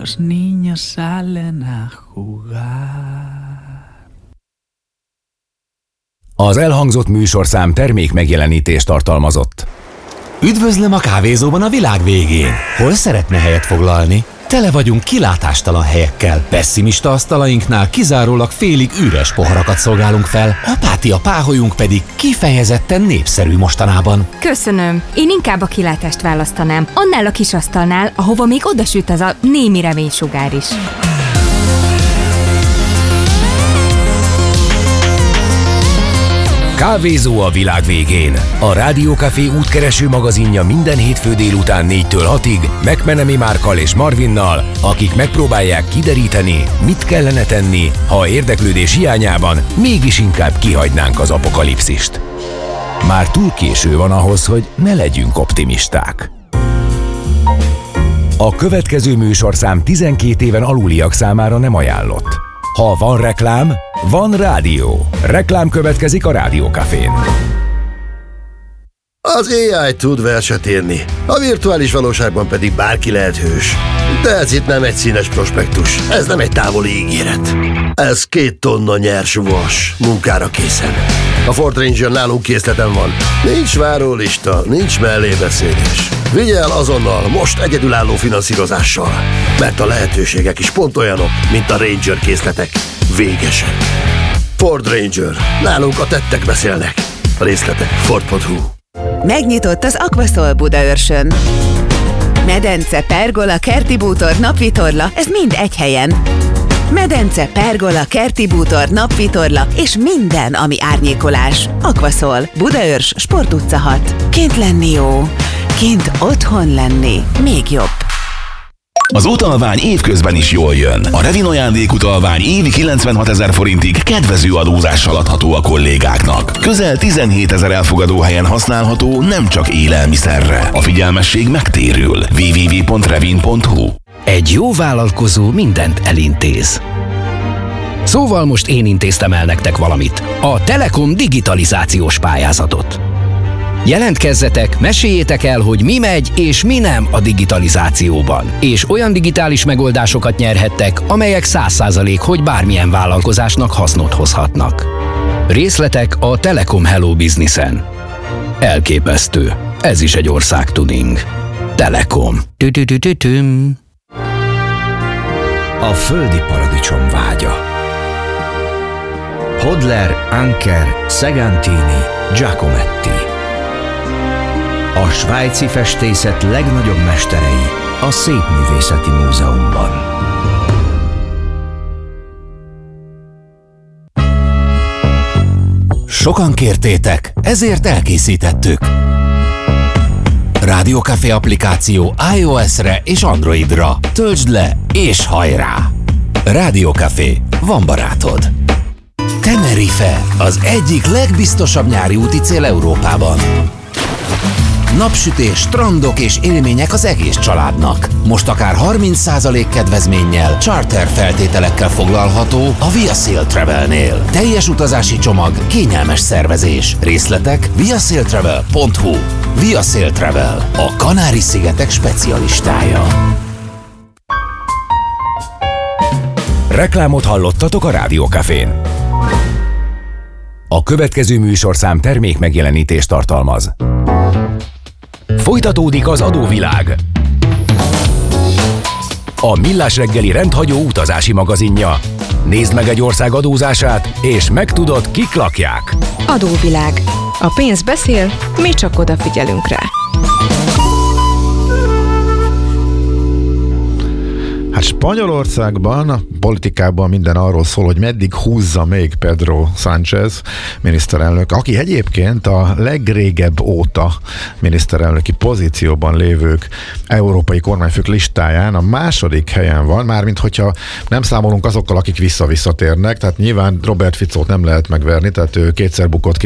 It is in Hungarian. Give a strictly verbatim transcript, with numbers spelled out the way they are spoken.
los niños salen a jugar. Az elhangzott műsorszám termék megjelenítést tartalmazott. Üdvözlöm a kávézóban a világ végén. Hol szeretne helyet foglalni? Tele vagyunk kilátástalan helyekkel. Pessimista asztalainknál kizárólag félig üres poharakat szolgálunk fel, apátia páholyunk pedig kifejezetten népszerű mostanában. Köszönöm. Én inkább a kilátást választanám. Annál a kis asztalnál, ahova még odasüt az a némi reménysugár is. Kávézó a világ végén. A Rádió Café útkereső magazinja minden hétfő délután négytől hatig McMenemy Márkkal és Marvinnal, akik megpróbálják kideríteni, mit kellene tenni, ha érdeklődés hiányában mégis inkább kihagynánk az apokalipszist. Már túl késő van ahhoz, hogy ne legyünk optimisták. A következő műsorszám tizenkét éven aluliak számára nem ajánlott. Ha van reklám, van rádió. Reklám következik a Rádió Cafén. Az á i tud verset írni, a virtuális valóságban pedig bárki lehet hős. De ez itt nem egy színes prospektus, ez nem egy távoli ígéret. Ez két tonna nyers vas, munkára készen. A Ford Ranger nálunk készleten van. Nincs várólista, nincs mellébeszélés. Vigye el azonnal, most egyedülálló finanszírozással. Mert a lehetőségek is pont olyanok, mint a Ranger készletek. Végesen. Ford Ranger. Nálunk a tettek beszélnek. A részletek ford pont hu. Megnyitott az Aquasol Budaörsön. Medence, pergola, kerti bútor, napvitorla, ez mind egy helyen. Medence, pergola, kerti bútor, napvitorla és minden, ami árnyékolás. Aquasol, Budaörs, Sport utca hat. Kint lenni jó, kint otthon lenni még jobb. Az utalvány évközben is jól jön. A Revin ajándékutalvány évi kilencvenhatezer forintig kedvező adózással adható a kollégáknak. Közel tizenhétezer elfogadó helyen használható, nem csak élelmiszerre. A figyelmesség megtérül. double-u double-u double-u pont revin pont hu. Egy jó vállalkozó mindent elintéz. Szóval most én intéztem el nektek valamit. A Telekom digitalizációs pályázatot. Jelentkezzetek, meséljétek el, hogy mi megy és mi nem a digitalizációban. És olyan digitális megoldásokat nyerhettek, amelyek száz százalék, hogy bármilyen vállalkozásnak hasznot hozhatnak. Részletek a Telekom Hello Businessen. Elképesztő. Ez is egy országtuning. Telekom. Tü-tü-tü-tü-tüm. A földi paradicsom vágya. Hodler, Anker, Segantini, Giacometti. A svájci festészet legnagyobb mesterei a Szépművészeti Múzeumban. Sokan kértétek, ezért elkészítettük. Rádió Café applikáció iOS-re és Androidra. Töltsd le és hajrá! Rádió Café, van barátod. Tenerife, az egyik legbiztosabb nyári úti cél Európában. Napsütés, strandok és élmények az egész családnak. Most akár harminc százalék kedvezménnyel, charter feltételekkel foglalható a Via Sail Travelnél. Teljes utazási csomag, kényelmes szervezés. Részletek via sail travel pont hu. Via Sail Travel, a Kanári-szigetek specialistája. Reklámot hallottatok a Rádió Cafén. A következő műsorszám termék megjelenítést tartalmaz. Folytatódik az adóvilág. A Millás reggeli rendhagyó utazási magazinja. Nézd meg egy ország adózását, és megtudod, kik lakják. Adóvilág. A pénz beszél, mi csak odafigyelünk rá. Hát Spanyolországban, a politikában minden arról szól, hogy meddig húzza még Pedro Sánchez miniszterelnök, aki egyébként a legrégebb óta miniszterelnöki pozícióban lévők európai kormányfők listáján a második helyen van, mármint hogyha nem számolunk azokkal, akik vissza-visszatérnek, tehát nyilván Robert Ficót nem lehet megverni, tehát ő kétszer bukott